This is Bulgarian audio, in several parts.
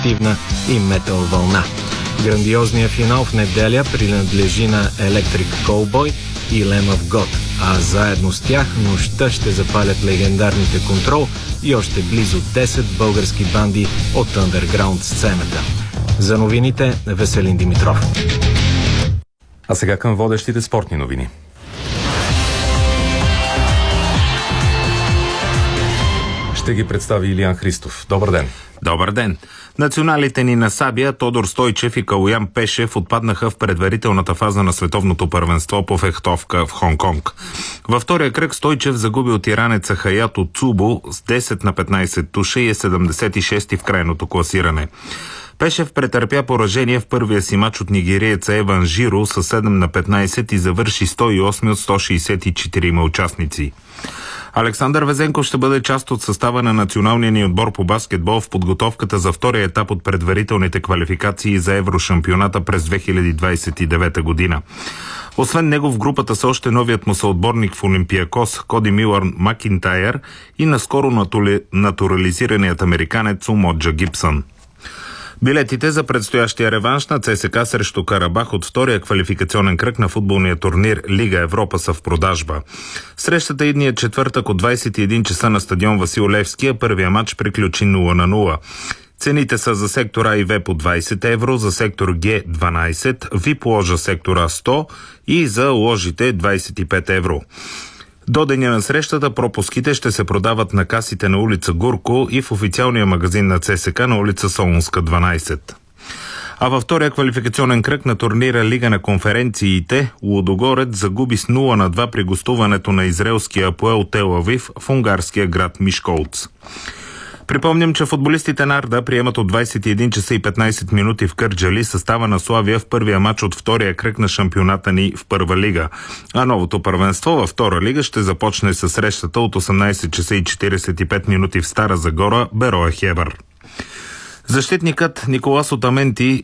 активна и метал вълна. Грандиозният финал в неделя принадлежи на Electric Cowboy и Lamb of God, а заедно с тях нощта ще запалят легендарните Контрол и още близо 10 български банди от андерграунд сцената. За новините Веселин Димитров. А сега към водещите спортни новини. Ще ги представи Илиян Христов. Добър ден! Добър ден! Националите ни на сабия Тодор Стойчев и Калоян Пешев отпаднаха в предварителната фаза на световното първенство по фехтовка в Хонг-Конг. Във втория кръг Стойчев загуби от иранеца Хаято Цубо с 10-15 туша и е 76-ти в крайното класиране. Пешев претърпя поражение в първия си мач от нигериеца Еван Жиро с 7-15 и завърши 108 от 164 участници. Александър Везенков ще бъде част от състава на националния ни отбор по баскетбол в подготовката за втория етап от предварителните квалификации за Еврошампионата през 2029 година. Освен него в групата са още новият му съотборник в Олимпиакос Коди Милър Макинтайър и наскоро натурализираният американец Умоджа Гибсън. Билетите за предстоящия реванш на ЦСКА срещу Карабах от втория квалификационен кръг на футболния турнир Лига Европа са в продажба. Срещата идния четвъртък от 21 часа на стадион Васил Левски, а първия матч приключи 0-0. Цените са за сектор А и В по 20 евро, за сектор Г 12, VIP ложа сектора 100 и за ложите 25 евро. До деня на срещата пропуските ще се продават на касите на улица Гурко и в официалния магазин на ЦСКА на улица Солунска 12. А във втория квалификационен кръг на турнира Лига на конференциите Лудогорец загуби с 0-2 при гостуването на израелския Апоел Тел Авив в унгарския град Мишколц. Припомням, че футболистите на Арда приемат от 21 часа и 15 минути в Кърджали състава на Славия в първия матч от втория кръг на шампионата ни в първа лига. А новото първенство във втора лига ще започне със срещата от 18 часа и 45 минути в Стара Загора Бероя Хебър. Защитникът Николас Отаменди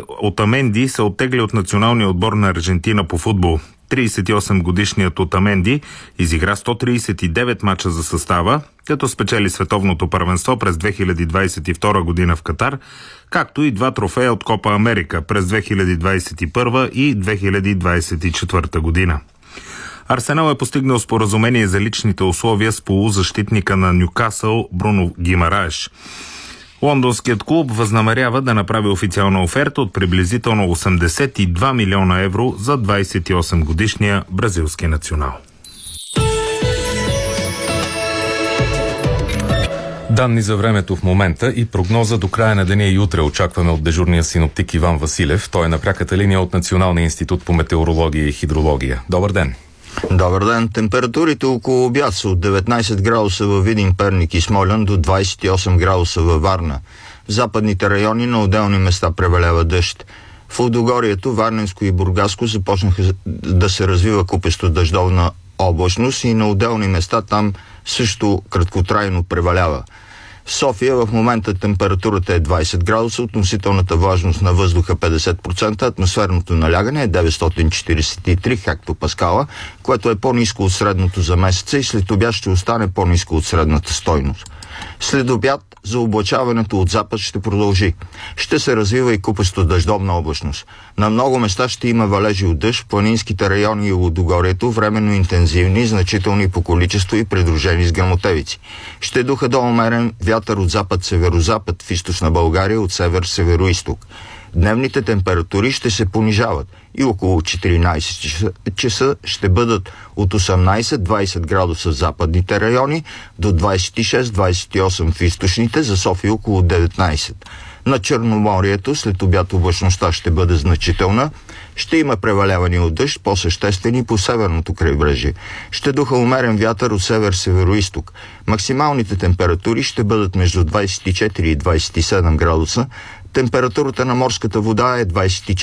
се оттегли от националния отбор на Аржентина по футбол. 38-годишният Отаменди изигра 139 мача за състава, като спечели световното първенство през 2022 година в Катар, както и 2 трофея от Копа Америка през 2021 и 2024 година. Арсенал е постигнал споразумение за личните условия с полузащитника на Нюкасъл Бруно Гимараеш. Лондонският клуб възнамерява да направи официална оферта от приблизително 82 милиона евро за 28-годишния бразилски национал. Данни за времето в момента и прогноза до края на деня и утре очакваме от дежурния синоптик Иван Василев. Той е на пряката линия от Националния институт по метеорология и хидрология. Добър ден! Добър ден! Температурите около обяд са от 19 градуса във Видин, Перник и Смолян до 28 градуса във Варна. В западните райони на отделни места превалява дъжд. В Лудогорието, Варненско и Бургаско започнаха да се развива купесто дъждовна облачност и на отделни места там също краткотрайно превалява. В София в момента температурата е 20 градуса, относителната влажност на въздуха 50%, атмосферното налягане е 943 хектопаскала, което е по-ниско от средното за месеца и след обяд ще остане по-ниско от средната стойност. След обяд заоблачаването от запад ще продължи. Ще се развива и купесто дъждовна облачност. На много места ще има валежи от дъжд, планинските райони и Лудогорието временно интензивни, значителни по количество и придружени с гръмотевици. Ще духа до умерен вятър от запад-северозапад в източна България, от север-североизток. Дневните температури ще се понижават и около 14 часа ще бъдат от 18-20 градуса в западните райони до 26-28 в източните, за София около 19. На Черноморието след обяд облачността ще бъде значителна. Ще има преваляване от дъжд, по-съществени по северното крайбрежие. Ще духа умерен вятър от север-североизток. Максималните температури ще бъдат между 24 и 27 градуса. Температурата на морската вода е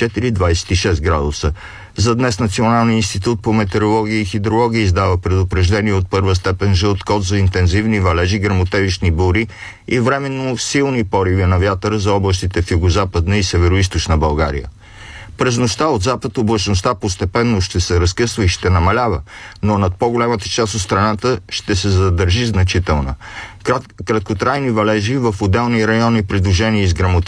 24-26 градуса. За днес Националния институт по метеорология и хидрология издава предупреждение от първа степен жълт код за интензивни валежи, гръмотевични бури и временно силни пориви на вятъра за областите в югозападна и североизточна България. През нощта от запад облачността постепенно ще се разкъсва и ще намалява, но над по-голямата част от страната ще се задържи значителна. Краткотрайни валежи в отделни райони, придружени с гръмотевични